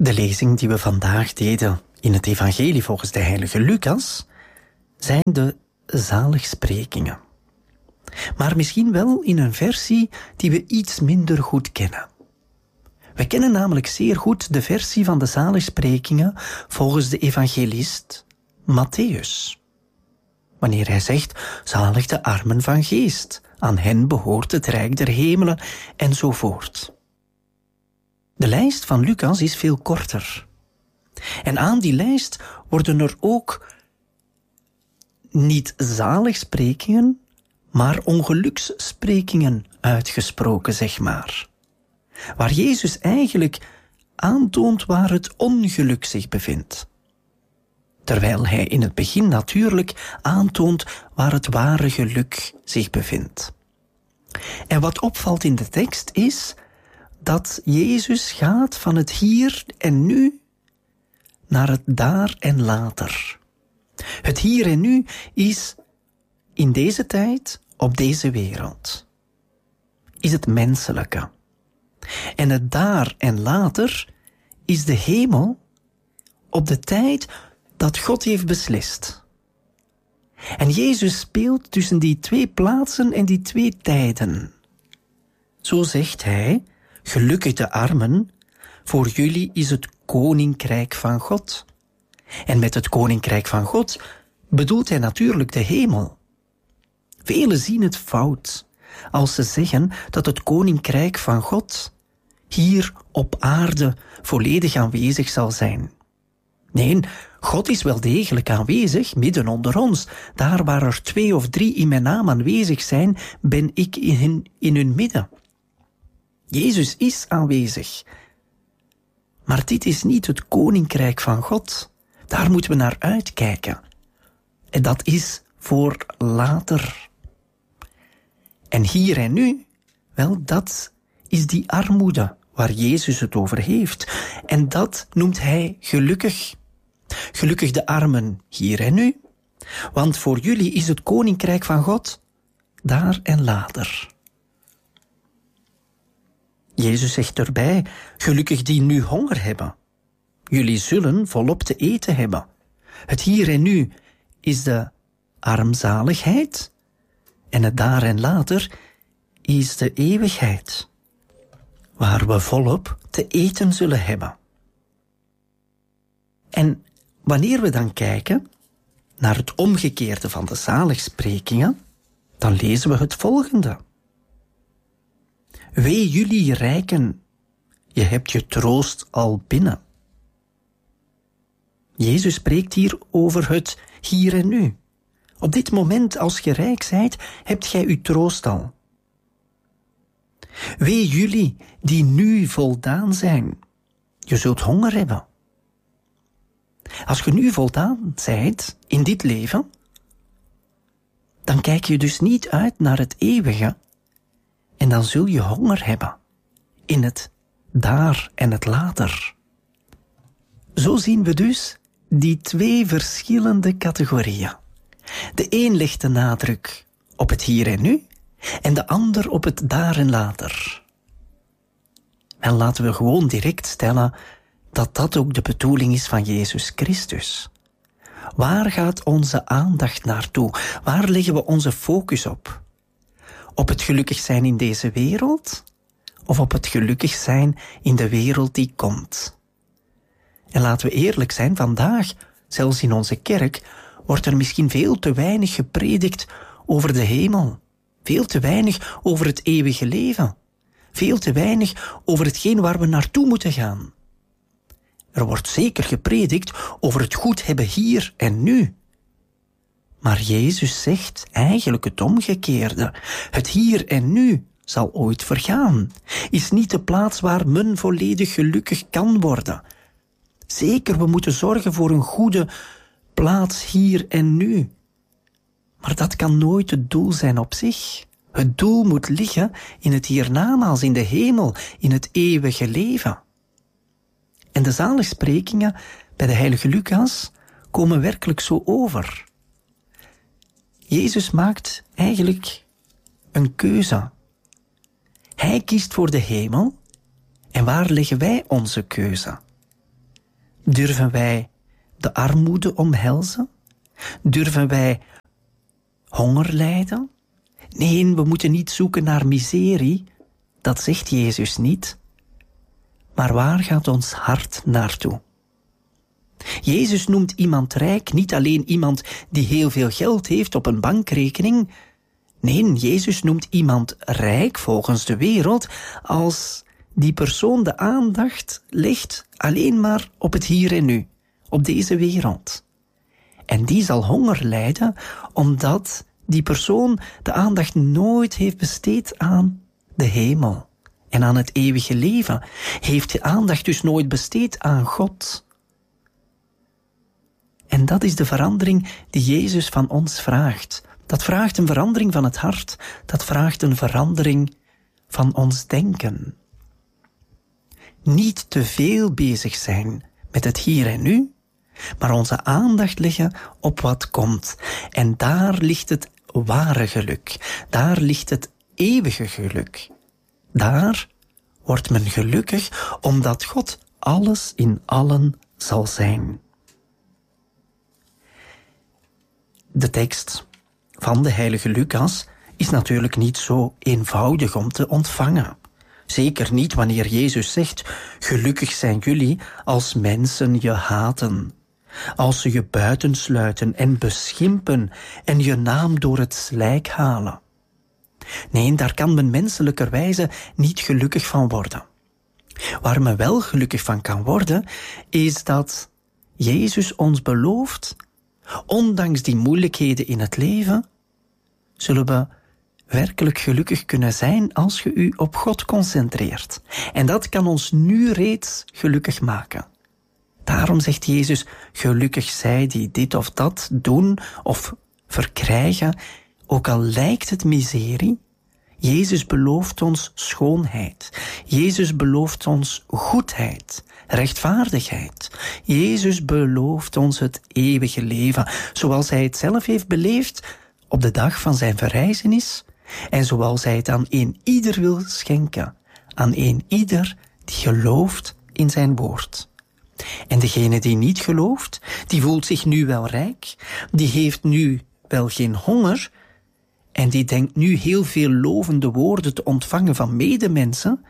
De lezing die we vandaag deden in het evangelie volgens de heilige Lucas zijn de zaligsprekingen. Maar misschien wel in een versie die we iets minder goed kennen. We kennen namelijk zeer goed de versie van de zaligsprekingen volgens de evangelist Mattheüs. Wanneer hij zegt, zalig de armen van geest, aan hen behoort het rijk der hemelen, enzovoort. De lijst van Lucas is veel korter. En aan die lijst worden er ook niet zaligsprekingen, maar ongelukssprekingen uitgesproken, zeg maar. Waar Jezus eigenlijk aantoont waar het ongeluk zich bevindt. Terwijl hij in het begin natuurlijk aantoont waar het ware geluk zich bevindt. En wat opvalt in de tekst is dat Jezus gaat van het hier en nu naar het daar en later. Het hier en nu is in deze tijd, op deze wereld. Is het menselijke. En het daar en later is de hemel op de tijd dat God heeft beslist. En Jezus speelt tussen die twee plaatsen en die twee tijden. Zo zegt hij, gelukkig de armen, voor jullie is het koninkrijk van God. En met het koninkrijk van God bedoelt hij natuurlijk de hemel. Velen zien het fout als ze zeggen dat het koninkrijk van God hier op aarde volledig aanwezig zal zijn. Nee, God is wel degelijk aanwezig midden onder ons. Daar waar er 2 of 3 in mijn naam aanwezig zijn, ben ik in hun midden. Jezus is aanwezig. Maar dit is niet het koninkrijk van God. Daar moeten we naar uitkijken. En dat is voor later. En hier en nu, wel, dat is die armoede waar Jezus het over heeft. En dat noemt hij gelukkig. Gelukkig de armen hier en nu. Want voor jullie is het koninkrijk van God daar en later. Jezus zegt erbij, gelukkig die nu honger hebben. Jullie zullen volop te eten hebben. Het hier en nu is de armzaligheid en het daar en later is de eeuwigheid, waar we volop te eten zullen hebben. En wanneer we dan kijken naar het omgekeerde van de zaligsprekingen, dan lezen we het volgende. Wee jullie rijken, je hebt je troost al binnen. Jezus spreekt hier over het hier en nu. Op dit moment, als je rijk zijt, hebt gij uw troost al. Wee jullie die nu voldaan zijn, je zult honger hebben. Als je nu voldaan zijt in dit leven, dan kijk je dus niet uit naar het eeuwige en dan zul je honger hebben in het daar en het later. Zo zien we dus die 2 verschillende categorieën. De een legt de nadruk op het hier en nu en de ander op het daar en later. En laten we gewoon direct stellen dat dat ook de bedoeling is van Jezus Christus. Waar gaat onze aandacht naartoe? Waar leggen we onze focus op? Op het gelukkig zijn in deze wereld? Of op het gelukkig zijn in de wereld die komt? En laten we eerlijk zijn, vandaag, zelfs in onze kerk, wordt er misschien veel te weinig gepredikt over de hemel. Veel te weinig over het eeuwige leven. Veel te weinig over hetgeen waar we naartoe moeten gaan. Er wordt zeker gepredikt over het goed hebben hier en nu. Maar Jezus zegt eigenlijk het omgekeerde. Het hier en nu zal ooit vergaan. Is niet de plaats waar men volledig gelukkig kan worden. Zeker, we moeten zorgen voor een goede plaats hier en nu. Maar dat kan nooit het doel zijn op zich. Het doel moet liggen in het hiernamaals, in de hemel, in het eeuwige leven. En de zaligsprekingen bij de heilige Lucas komen werkelijk zo over. Jezus maakt eigenlijk een keuze. Hij kiest voor de hemel. En waar leggen wij onze keuze? Durven wij de armoede omhelzen? Durven wij honger lijden? Nee, we moeten niet zoeken naar miserie. Dat zegt Jezus niet. Maar waar gaat ons hart naartoe? Jezus noemt iemand rijk niet alleen iemand die heel veel geld heeft op een bankrekening. Nee, Jezus noemt iemand rijk volgens de wereld als die persoon de aandacht legt alleen maar op het hier en nu, op deze wereld. En die zal honger lijden omdat die persoon de aandacht nooit heeft besteed aan de hemel en aan het eeuwige leven. Heeft de aandacht dus nooit besteed aan God. En dat is de verandering die Jezus van ons vraagt. Dat vraagt een verandering van het hart. Dat vraagt een verandering van ons denken. Niet te veel bezig zijn met het hier en nu, maar onze aandacht leggen op wat komt. En daar ligt het ware geluk. Daar ligt het eeuwige geluk. Daar wordt men gelukkig omdat God alles in allen zal zijn. De tekst van de heilige Lucas is natuurlijk niet zo eenvoudig om te ontvangen. Zeker niet wanneer Jezus zegt: gelukkig zijn jullie als mensen je haten, als ze je buitensluiten en beschimpen en je naam door het slijk halen. Nee, daar kan men menselijkerwijze niet gelukkig van worden. Waar men wel gelukkig van kan worden, is dat Jezus ons belooft: ondanks die moeilijkheden in het leven, zullen we werkelijk gelukkig kunnen zijn als je u op God concentreert. En dat kan ons nu reeds gelukkig maken. Daarom zegt Jezus: gelukkig zij die dit of dat doen of verkrijgen, ook al lijkt het miserie. Jezus belooft ons schoonheid. Jezus belooft ons goedheid, rechtvaardigheid. Jezus belooft ons het eeuwige leven, zoals hij het zelf heeft beleefd op de dag van zijn verrijzenis en zoals hij het aan een ieder wil schenken, aan een ieder die gelooft in zijn woord. En degene die niet gelooft, die voelt zich nu wel rijk, die heeft nu wel geen honger en die denkt nu heel veel lovende woorden te ontvangen van medemensen,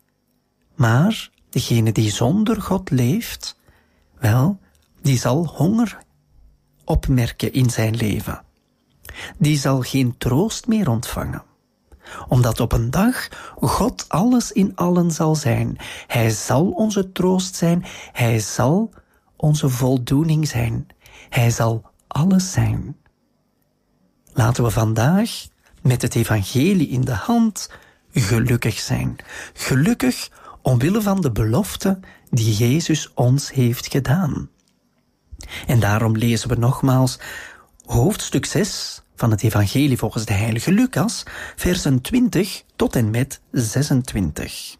maar degene die zonder God leeft, wel, die zal honger opmerken in zijn leven. Die zal geen troost meer ontvangen, omdat op een dag God alles in allen zal zijn. Hij zal onze troost zijn, hij zal onze voldoening zijn, hij zal alles zijn. Laten we vandaag met het evangelie in de hand gelukkig zijn. Gelukkig omwille van de belofte die Jezus ons heeft gedaan. En daarom lezen we nogmaals hoofdstuk 6 van het evangelie volgens de heilige Lucas, versen 20 tot en met 26.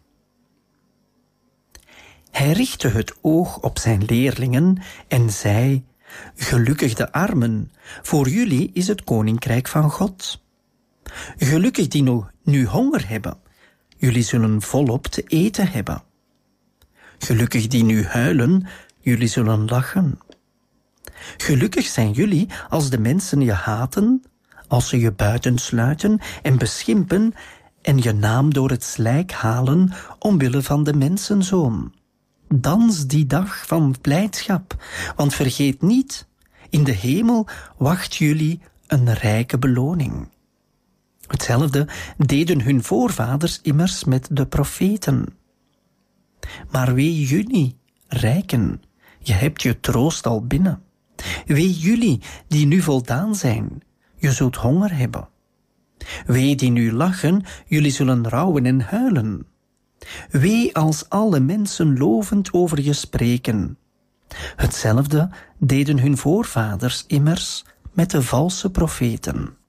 Hij richtte het oog op zijn leerlingen en zei: gelukkig de armen, voor jullie is het koninkrijk van God. Gelukkig die nu honger hebben, jullie zullen volop te eten hebben. Gelukkig die nu huilen, jullie zullen lachen. Gelukkig zijn jullie als de mensen je haten, als ze je buitensluiten en beschimpen en je naam door het slijk halen omwille van de mensenzoon. Dans die dag van blijdschap, want vergeet niet, in de hemel wacht jullie een rijke beloning. Hetzelfde deden hun voorvaders immers met de profeten. Maar wee jullie, rijken, je hebt je troost al binnen. Wee jullie die nu voldaan zijn, je zult honger hebben. Wee die nu lachen, jullie zullen rouwen en huilen. Wee als alle mensen lovend over je spreken. Hetzelfde deden hun voorvaders immers met de valse profeten.